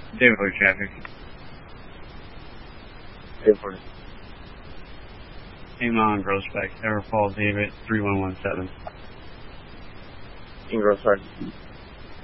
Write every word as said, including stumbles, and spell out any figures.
David Hoy traffic. David Hoy. Amon Grossbeck, Ever Paul David, three one one seven. In Grossbeck.